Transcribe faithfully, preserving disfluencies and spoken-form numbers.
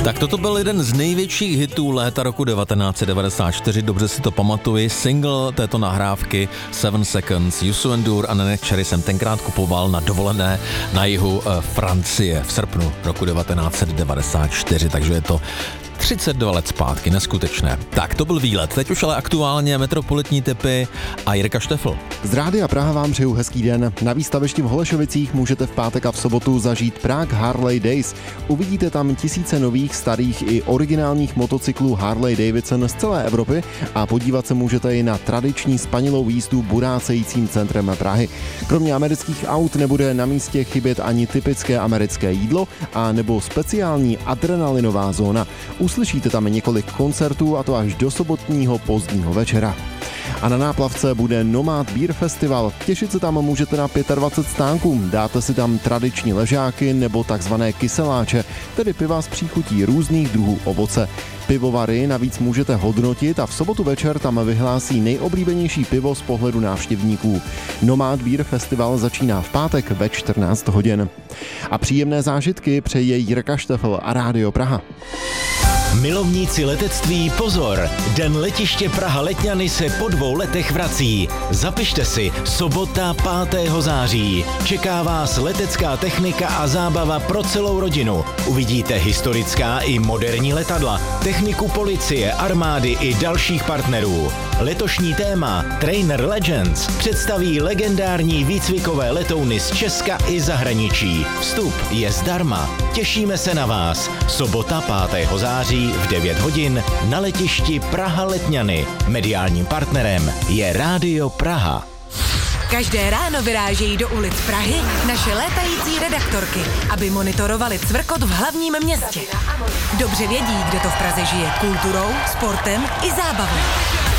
Tak toto byl jeden z největších hitů léta roku devatenáct set devadesát čtyři, dobře si to pamatuji, single této nahrávky Seven Seconds, You So Endure a Nenech Cherry jsem tenkrát kupoval na dovolené na jihu e, Francie v srpnu roku devatenáct set devadesát čtyři, takže je to třicet dva let zpátky, neskutečné. Tak, to byl výlet. Teď už ale aktuálně metropolitní tipy a Jirka Štefl. Z Rádia Praha vám přeju hezký den. Na výstavišti v Holešovicích můžete v pátek a v sobotu zažít Prague Harley Days. Uvidíte tam tisíce nových, starých i originálních motocyklů Harley Davidson z celé Evropy a podívat se můžete i na tradiční spanilou jízdu burácejícím centrem Prahy. Kromě amerických aut nebude na místě chybět ani typické americké jídlo a nebo speciální adrenalinová zóna. Uslyšíte tam několik koncertů a to až do sobotního pozdního večera. A na Náplavce bude Nomad Beer Festival. Těšit se tam můžete na dvacet pět stánků. Dáte si tam tradiční ležáky nebo takzvané kyseláče, tedy piva s příchutí různých druhů ovoce. Pivovary navíc můžete hodnotit a v sobotu večer tam vyhlásí nejoblíbenější pivo z pohledu návštěvníků. Nomad Beer Festival začíná v pátek ve čtrnáct hodin. A příjemné zážitky přeje Jirka Štefl a Rádio Praha. Milovníci letectví, pozor! Den letiště Praha Letňany se po dvou letech vrací. Zapište si, sobota pátého září. Čeká vás letecká technika a zábava pro celou rodinu. Uvidíte historická i moderní letadla, techniku policie, armády i dalších partnerů. Letošní téma Trainer Legends představí legendární výcvikové letouny z Česka i zahraničí. Vstup je zdarma. Těšíme se na vás. Sobota pátého září v devět hodin na letišti Praha Letňany. Mediálním partnerem je Rádio Praha. Každé ráno vyrážejí do ulic Prahy naše létající redaktorky, aby monitorovali cvrkot v hlavním městě. Dobře vědí, kde to v Praze žije kulturou, sportem i zábavou.